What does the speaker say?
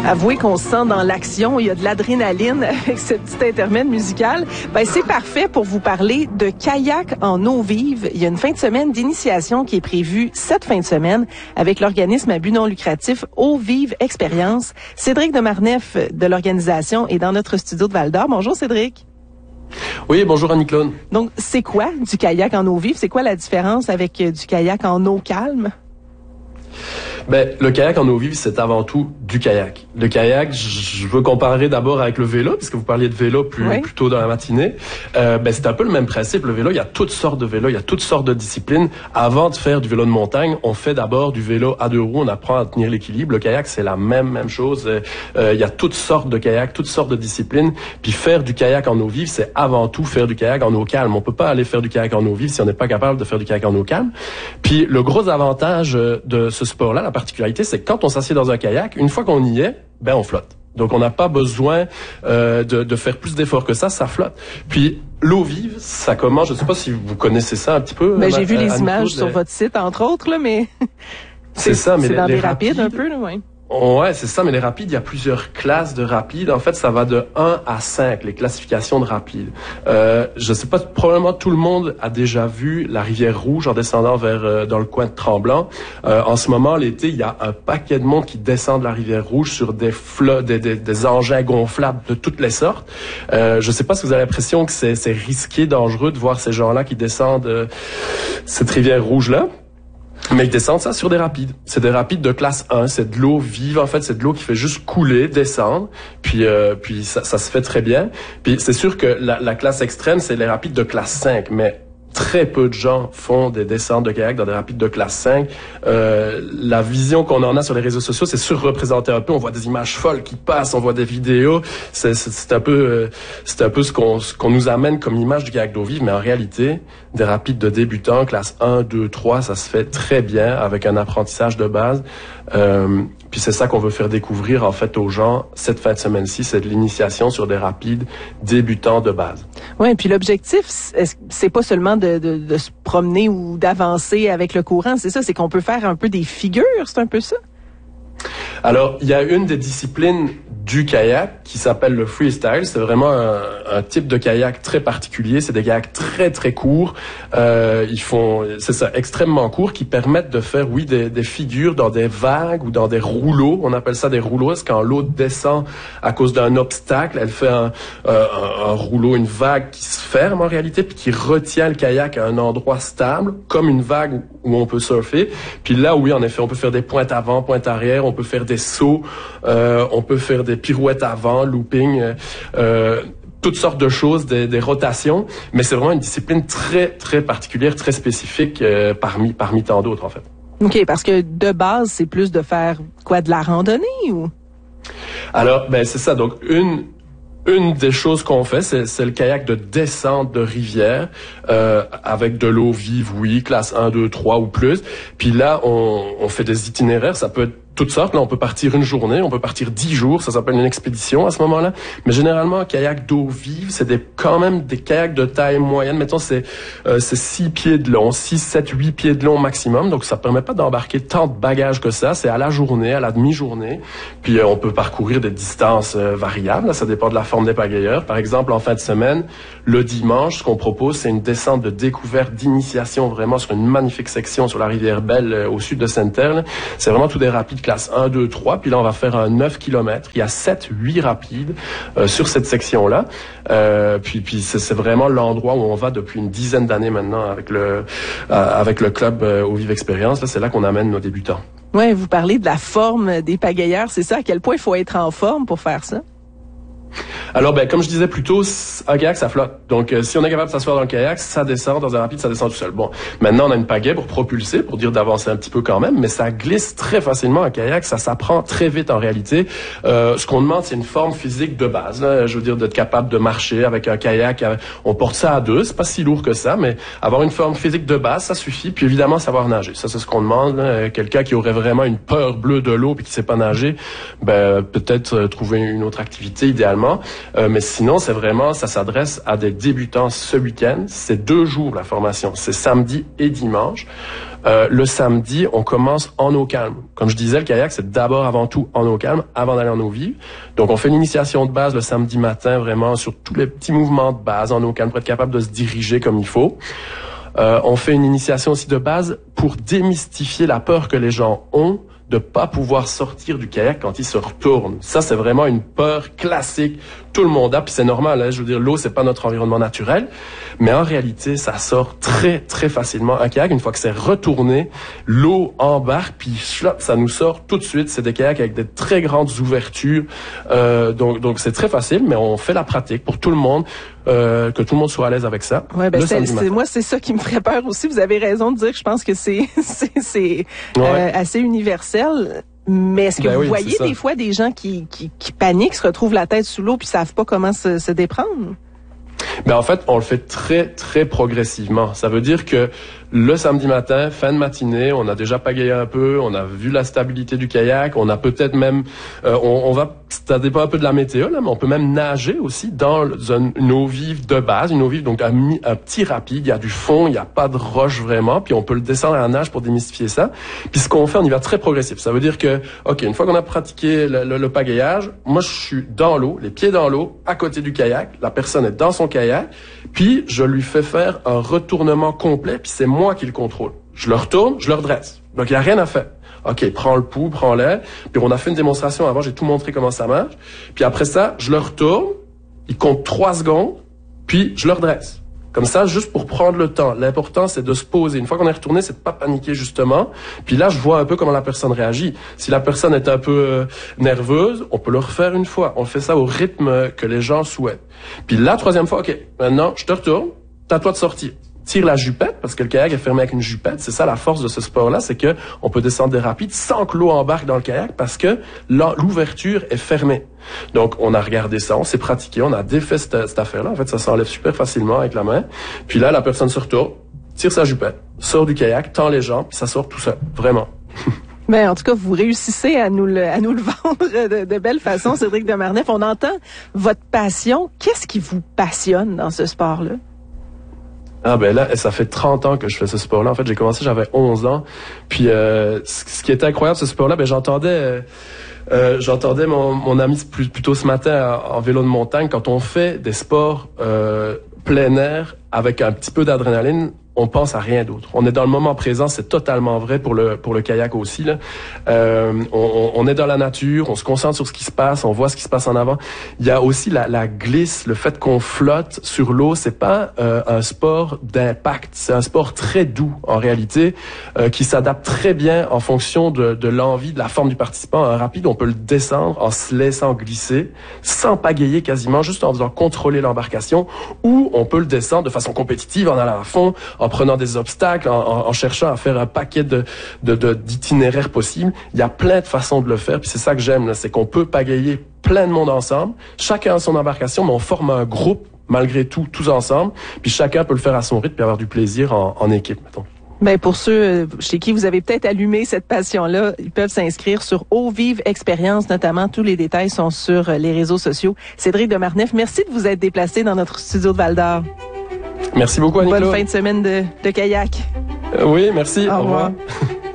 Avouez qu'on se sent dans l'action, il y a de l'adrénaline avec ce petit intermède musical. Ben, c'est parfait pour vous parler de kayak en eau vive. Il y a une fin de semaine d'initiation qui est prévue cette fin de semaine avec l'organisme à but non lucratif Eau Vive Expérience. Cédric Demarnef de l'organisation est dans notre studio de Val-d'Or. Bonjour Cédric. Oui, bonjour Annie-Claude. Donc, c'est quoi du kayak en eau vive? C'est quoi la différence avec du kayak en eau calme? Ben, le kayak en eau vive, c'est avant tout du kayak. Le kayak, je veux comparer d'abord avec le vélo, puisque vous parliez de vélo plus tôt dans la matinée. Ben, c'est un peu le même principe. Le vélo, il y a toutes sortes de vélos, il y a toutes sortes de disciplines. Avant de faire du vélo de montagne, on fait d'abord du vélo à deux roues, on apprend à tenir l'équilibre. Le kayak, c'est la même chose. Il y a toutes sortes de kayaks, toutes sortes de disciplines. Puis faire du kayak en eau vive, c'est avant tout faire du kayak en eau calme. On peut pas aller faire du kayak en eau vive si on n'est pas capable de faire du kayak en eau calme. Puis le gros avantage de ce sport-là, la particularité, c'est que quand on s'assied dans un kayak, une fois qu'on y est, ben on flotte. Donc on n'a pas besoin de faire plus d'efforts que ça flotte. Puis l'eau vive, ça commence, je ne sais pas si vous connaissez ça un petit peu. Ben, j'ai vu les images sur votre site, entre autres, là, mais c'est ça, mais c'est dans des rapides un peu, là, ouais. Ouais, c'est ça, mais les rapides, il y a plusieurs classes de rapides. En fait, ça va de 1 à 5, les classifications de rapides. Je sais pas, probablement tout le monde a déjà vu la rivière Rouge en descendant vers dans le coin de Tremblant. En ce moment, l'été, il y a un paquet de monde qui descend de la rivière Rouge sur des des engins gonflables de toutes les sortes. Je sais pas si vous avez l'impression que c'est risqué, dangereux de voir ces gens-là qui descendent cette rivière Rouge-là. Mais ils descendent ça sur des rapides. C'est des rapides de classe 1. C'est de l'eau vive, en fait. C'est de l'eau qui fait juste couler, descendre. Puis ça se fait très bien. Puis c'est sûr que la classe extrême, c'est les rapides de classe 5. Mais très peu de gens font des descentes de kayak dans des rapides de classe 5. La vision qu'on en a sur les réseaux sociaux, c'est surreprésenté un peu. On voit des images folles qui passent, on voit des vidéos. C'est un peu ce qu'on nous amène comme image du kayak d'eau vive. Mais en réalité, des rapides de débutants, classe 1, 2, 3, ça se fait très bien avec un apprentissage de base. Puis c'est ça qu'on veut faire découvrir en fait aux gens cette fin de semaine-ci, c'est de l'initiation sur des rapides débutants de base. Oui, puis l'objectif, c'est pas seulement de se promener ou d'avancer avec le courant, c'est ça, c'est qu'on peut faire un peu des figures, c'est un peu ça? Alors, il y a une des disciplines du kayak qui s'appelle le freestyle. C'est vraiment un type de kayak très particulier. C'est des kayaks très, très courts. C'est ça, extrêmement courts, qui permettent de faire, oui, des figures dans des vagues ou dans des rouleaux. On appelle ça des rouleaux. C'est quand l'eau descend à cause d'un obstacle. Elle fait un rouleau, une vague qui se ferme en réalité, puis qui retient le kayak à un endroit stable, comme une vague où on peut surfer. Puis là, oui, en effet, on peut faire des pointes avant, pointes arrière, on peut faire des sauts, on peut faire des pirouettes avant, looping, toutes sortes de choses, des rotations, mais c'est vraiment une discipline très, très particulière, très spécifique parmi tant d'autres, en fait. OK, parce que de base, c'est plus de faire quoi, de la randonnée ou? Alors, ben c'est ça. Donc, une des choses qu'on fait, c'est le kayak de descente de rivière avec de l'eau vive, oui, classe 1, 2, 3 ou plus. Puis là, on fait des itinéraires, ça peut être toutes sortes. Là, on peut partir une journée, on peut partir 10 jours, ça s'appelle une expédition à ce moment-là. Mais généralement, un kayak d'eau vive, c'est quand même des kayaks de taille moyenne. Mettons, c'est 6 pieds de long, 6, 7, 8 pieds de long maximum. Donc, ça permet pas d'embarquer tant de bagages que ça. C'est à la journée, à la demi-journée. Puis, on peut parcourir des distances variables. Là, ça dépend de la forme des pagayeurs. Par exemple, en fin de semaine, le dimanche, ce qu'on propose, c'est une descente de découverte, d'initiation, vraiment sur une magnifique section sur la rivière Belle, au sud de Sainte-Terre. C'est vraiment tout des rapides classe 1, 2, 3, puis là, on va faire un 9 km. Il y a 7, 8 rapides sur cette section-là. Puis c'est vraiment l'endroit où on va depuis une dizaine d'années maintenant avec le club Eau Vive Expérience. Là, c'est là qu'on amène nos débutants. Oui, vous parlez de la forme des pagayeurs. C'est ça, à quel point il faut être en forme pour faire ça? Alors, ben, comme je disais plus tôt, un kayak, ça flotte. Donc, si on est capable de s'asseoir dans le kayak, ça descend. Dans un rapide, ça descend tout seul. Bon, maintenant, on a une pagaie pour propulser, pour dire d'avancer un petit peu quand même, mais ça glisse très facilement un kayak. Ça s'apprend très vite en réalité. Ce qu'on demande, c'est une forme physique de base. Là. Je veux dire, d'être capable de marcher avec un kayak. On porte ça à deux. C'est pas si lourd que ça, mais avoir une forme physique de base, ça suffit. Puis évidemment, savoir nager. Ça, c'est ce qu'on demande. Là. Quelqu'un qui aurait vraiment une peur bleue de l'eau puis qui sait pas nager, ben, peut-être trouver une autre activité idéalement. Mais sinon, c'est vraiment, ça s'adresse à des débutants ce week-end. C'est 2 jours la formation. C'est samedi et dimanche. Le samedi, on commence en eau calme. Comme je disais, le kayak, c'est d'abord avant tout en eau calme, avant d'aller en eau vive. Donc, on fait l'initiation de base le samedi matin, vraiment sur tous les petits mouvements de base en eau calme pour être capable de se diriger comme il faut. On fait une initiation aussi de base pour démystifier la peur que les gens ont de pas pouvoir sortir du kayak quand ils se retournent. Ça, c'est vraiment une peur classique. Tout le monde a, puis c'est normal, hein, je veux dire, l'eau, c'est pas notre environnement naturel, mais en réalité, ça sort très, très facilement. Un kayak, une fois que c'est retourné, l'eau embarque, puis ça nous sort tout de suite. C'est des kayaks avec des très grandes ouvertures, donc c'est très facile, mais on fait la pratique pour tout le monde, que tout le monde soit à l'aise avec ça. Ouais, moi, c'est ça qui me ferait peur aussi. Vous avez raison de dire que je pense que c'est assez universel. Mais est-ce que vous voyez des fois des gens qui paniquent, se retrouvent la tête sous l'eau puis savent pas comment se déprendre? Ben en fait, on le fait très, très progressivement. Ça veut dire que le samedi matin, fin de matinée, on a déjà pagayé un peu, on a vu la stabilité du kayak, on a peut-être même, ça dépend un peu de la météo, là, mais on peut même nager aussi dans une eau vive de base, une eau vive, donc un petit rapide, il y a du fond, il n'y a pas de roche vraiment, puis on peut le descendre à la nage pour démystifier ça. Puis ce qu'on fait, on y va très progressif. Ça veut dire que, OK, une fois qu'on a pratiqué le pagayage, moi je suis dans l'eau, les pieds dans l'eau, à côté du kayak, la personne est dans son kayak, puis je lui fais faire un retournement complet, puis c'est moi qui le contrôle. Je le retourne, je le redresse. Donc, il n'y a rien à faire. OK, prends le pouls, prends l'air. Puis, on a fait une démonstration avant, j'ai tout montré comment ça marche. Puis après ça, je le retourne, il compte 3 secondes, puis je le redresse. Comme ça, juste pour prendre le temps. L'important, c'est de se poser. Une fois qu'on est retourné, c'est de pas paniquer, justement. Puis là, je vois un peu comment la personne réagit. Si la personne est un peu nerveuse, on peut le refaire une fois. On fait ça au rythme que les gens souhaitent. Puis la 3e fois, OK, maintenant, je te retourne, t'as à toi de sortir. Tire la jupette, parce que le kayak est fermé avec une jupette. C'est ça la force de ce sport-là, c'est que on peut descendre des rapides sans que l'eau embarque dans le kayak, parce que l'ouverture est fermée. Donc, on a regardé ça, on s'est pratiqué, on a défait cette affaire-là. En fait, ça s'enlève super facilement avec la main. Puis là, la personne se retourne, tire sa jupette, sort du kayak, tend les jambes, puis ça sort tout seul. Vraiment. Ben, en tout cas, vous réussissez à nous le vendre de belle façon, Cédric Demarnef. On entend votre passion. Qu'est-ce qui vous passionne dans ce sport-là? Ah ben là, ça fait 30 ans que je fais ce sport-là. En fait, j'ai commencé, j'avais 11 ans. Puis ce qui était incroyable, ce sport-là, ben j'entendais mon ami plutôt ce matin en vélo de montagne. Quand on fait des sports plein air avec un petit peu d'adrénaline, on pense à rien d'autre. On est dans le moment présent, c'est totalement vrai pour le kayak aussi, là. On est dans la nature, on se concentre sur ce qui se passe, on voit ce qui se passe en avant. Il y a aussi la glisse, le fait qu'on flotte sur l'eau, c'est pas un sport d'impact, c'est un sport très doux en réalité, qui s'adapte très bien en fonction de l'envie, de la forme du participant. Un rapide, on peut le descendre en se laissant glisser, sans pagayer quasiment, juste en faisant contrôler l'embarcation, ou on peut le descendre de façon compétitive en allant à fond, en prenant des obstacles, en cherchant à faire un paquet d'itinéraires possibles. Il y a plein de façons de le faire, puis c'est ça que j'aime, là, c'est qu'on peut pagayer plein de monde ensemble, chacun a son embarcation, mais on forme un groupe, malgré tout, tous ensemble, puis chacun peut le faire à son rythme, puis avoir du plaisir en équipe, mettons. Ben pour ceux chez qui vous avez peut-être allumé cette passion-là, ils peuvent s'inscrire sur Eau Vive Expérience, notamment. Tous les détails sont sur les réseaux sociaux. Cédric Demarnef, merci de vous être déplacé dans notre studio de Val-d'Or. Merci beaucoup, Annie-Claude. Bonne fin de semaine de kayak. Oui, merci. Au revoir.